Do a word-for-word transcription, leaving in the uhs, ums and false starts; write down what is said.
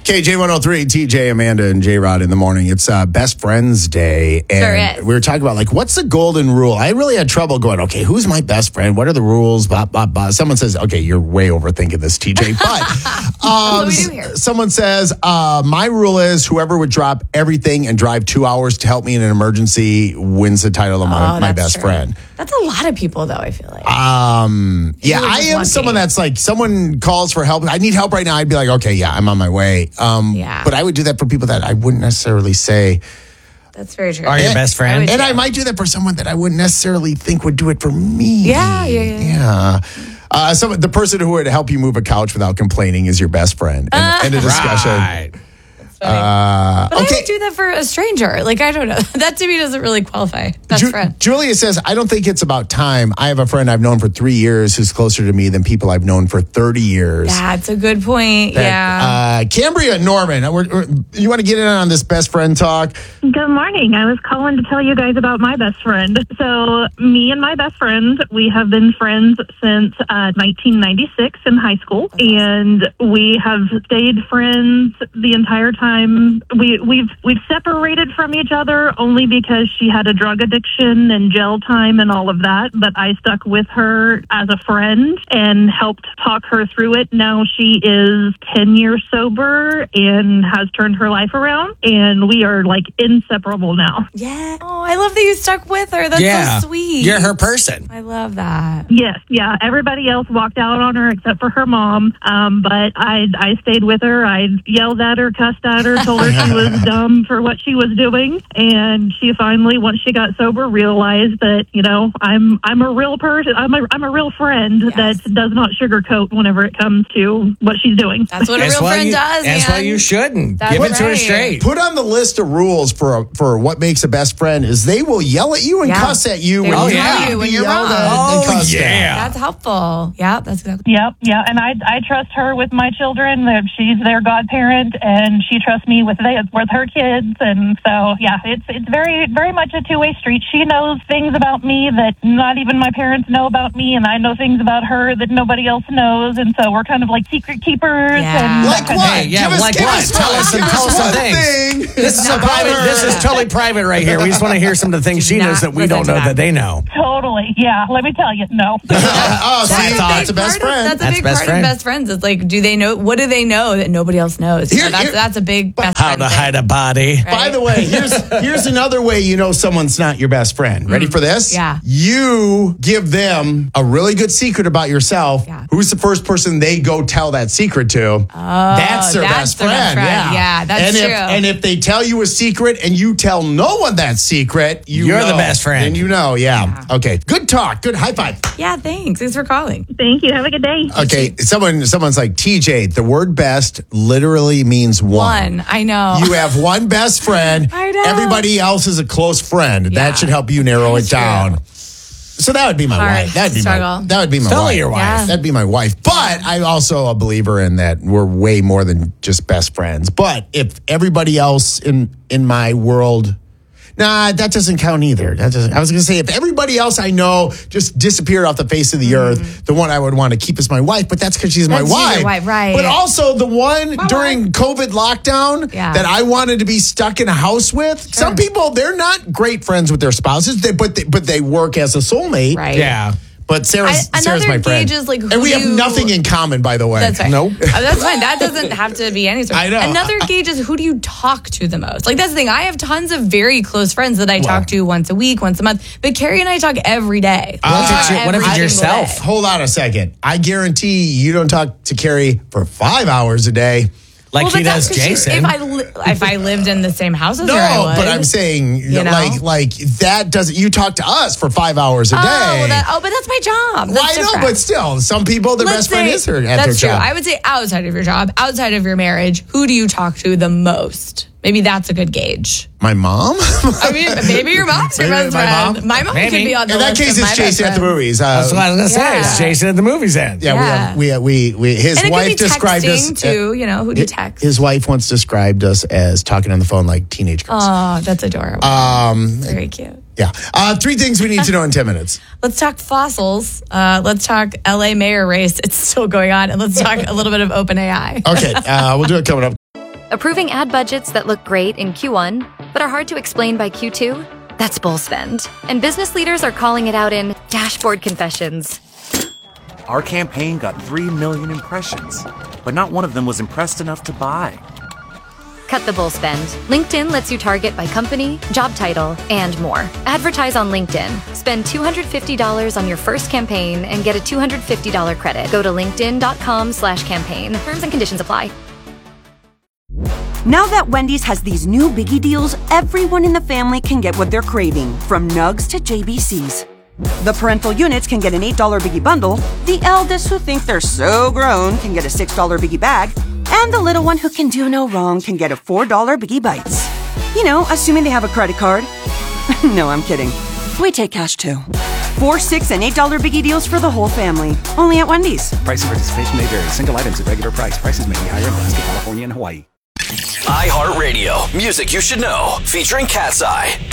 K J one oh three, T J, Amanda, and J-Rod in the morning. It's uh, Best Friends Day. And sure is. we were talking about, like, what's the golden rule? I really had trouble going, okay, who's my best friend? What are the rules? Blah, blah, blah. Someone says, okay, you're way overthinking this, T J. But um, what do we do here? someone says, uh, my rule is whoever would drop everything and drive two hours to help me in an emergency wins the title of my, Oh, my that's best true. friend. That's a lot of people, though, I feel like. Um, yeah, were I just am lucky. someone that's like, someone calls for help. I need help right now. I'd be like, okay, yeah, I'm on my way. Um, Yeah. But I would do that for people that I wouldn't necessarily say. That's very true. Are your best friend? would- And Yeah. I might do that for someone that I wouldn't necessarily think would do it for me. Yeah, yeah, yeah. Yeah. Uh, so the person who would help you move a couch without complaining is your best friend. And, and a discussion. Right. Uh, But I okay. would do that for a stranger. Like, I don't know. That to me doesn't really qualify. Best Ju- friend. Julia says, I don't think it's about time. I have a friend I've known for three years who's closer to me than people I've known for thirty years. That's a good point. That, yeah. Uh, Cambria Norman, we're, we're, you want to get in on this best friend talk? Good morning. I was calling to tell you guys about my best friend. So, me and my best friend, we have been friends since uh, nineteen ninety-six in high school, and we have stayed friends the entire time. We we've we've separated from each other only because she had a drug addiction and jail time and all of that. But I stuck with her as a friend and helped talk her through it. Now she is ten years sober and has turned her life around, and we are like inseparable now. yeah. Oh, I love that you stuck with her. That's Yeah. so sweet. You're her person. I love that. Yes, yeah. Everybody else walked out on her except for her mom. Um, but I I stayed with her. I yelled at her, cussed at her, told her she was dumb for what she was doing, and she finally, once she got sober, realized that you know I'm I'm a real person. I'm a I'm a real friend Yes. that does not sugarcoat whenever it comes to what she's doing. That's what a That's real why friend you, does, That's man. why you shouldn't. That's Give it to her right. straight. Put on the list of rules for for what makes a best friend is they will yell at you and Yeah. cuss at you They when will you tell need to you when be you're yelled wrong. at and Oh, cussed at. yeah. That's helpful. Yeah, that's exactly. Yep, yeah, and I I trust her with my children. That she's their godparent, and she trusts me with they, with her kids, and so yeah, it's it's very very much a two way street. She knows things about me that not even my parents know about me, and I know things about her that nobody else knows, and so we're kind of like secret keepers. Yeah. And Like that kind of what? Hey, yeah, give us, like give what? us Tell one. us some- Give tell us us some one things. thing. This is a About private. her. This is totally private right here. We just want to hear some of the things she not knows that we listen don't to know that. that they know. Totally, yeah. Let me tell you, no. Oh, see, That's a that's big a best part of- friend. That's a That's big best part friend. of best friends. It's like, do they know? What do they know that nobody else knows? Here- that's here- that's a big best How friend to thing. hide a body. Right? By the way, here's here's another way you know someone's not your best friend. Ready for this? Yeah. You give them a really good secret about yourself. Yeah. Who's the first person they go tell that secret to? Oh, that's their that's best their best friend. friend. Yeah, Yeah, that's and true. If, and if they tell you a secret and you tell no one that secret, you You're the know. best friend. And you know, yeah. Okay. Good talk. Good high five. Yeah, thanks. Thanks for calling. Thank you. Have a good day. Okay. Someone someone's like, T J, the word best literally means one. One, I know. You have one best friend. I know. Everybody else is a close friend. Yeah. That should help you narrow it That's true. down. So that would be my Hard wife. That'd be my struggle. that would be my Totally wife. your wife. Yeah. That'd be my wife. But I'm also a believer in that we're way more than just best friends. But if everybody else in in my world, nah, that doesn't count either. That doesn't. I was going to say if everybody else I know just disappeared off the face of the earth, the one I would want to keep is my wife. But that's because she's my That's wife. your wife, right. But also the one during COVID lockdown Yeah. that I wanted to be stuck in a house with. Some people they're not great friends with their spouses, they, but they, but they work as a soulmate. Right. Yeah. But Sarah's, I- Sarah's another my friend. gauge is, like, and who we have you- nothing in common, by the way. That's right. Nope. Uh, that's fine. That doesn't have to be any sort. I know. Another gauge is who do you talk to the most? Like, that's the thing. I have tons of very close friends that I talk to once a week, once a month. But Carrie and I talk every day. We What if talk it's your- what if every it's single yourself? day. Hold on a second. I guarantee you don't talk to Carrie for five hours a day. Like Well, he but that's does 'cause she- Jason. If I li- if I lived in the same house as No, her, I would. but I'm saying, You know? like, like that doesn't. You talk to us for five hours a day. Oh, well, that, oh, but that's my job. That's Well, I know, different. but still, some people, their Let's best friend say- is her at That's their true. job. I would say outside of your job, outside of your marriage, who do you talk to the most? Maybe that's a good gauge. My mom? I mean, maybe your mom's your Maybe best my friend. mom? My mom Maybe. could be on the In that list case, of my it's best Jason at the friends. movies. Uh, That's what I was gonna say. Yeah. It's Jason at the movies end. Yeah, Yeah. we have, we, we, we, his And it wife could be described texting us. too. You know, who do you text? His wife once described us as talking on the phone like teenage girls. Oh, that's adorable. Um, Very cute. yeah. Uh, three things we need to know in ten minutes. Let's talk fossils. Uh, let's talk L A mayor race. It's still going on. And let's talk a little bit of OpenAI. Okay, uh, we'll do it coming up. Approving ad budgets that look great in Q one, but are hard to explain by Q two? That's bull spend. And business leaders are calling it out in Dashboard Confessions. Our campaign got three million impressions, but not one of them was impressed enough to buy. Cut the bull spend. LinkedIn lets you target by company, job title, and more. Advertise on LinkedIn. Spend two hundred fifty dollars on your first campaign and get a two hundred fifty dollars credit. Go to linkedin.com slash campaign. Terms and conditions apply. Now that Wendy's has these new biggie deals, everyone in the family can get what they're craving, from nugs to J B Cs. The parental units can get an eight dollar biggie bundle, the eldest who think they're so grown can get a six dollar biggie bag, and the little one who can do no wrong can get a four dollar biggie bites. You know, assuming they have a credit card. No, I'm kidding. We take cash too. Four, six, and eight dollar biggie deals for the whole family. Only at Wendy's. Price and participation may vary. Single items at regular price. Prices may be higher in Alaska, California, and Hawaii. iHeartRadio, music you should know, featuring Cat's Eye.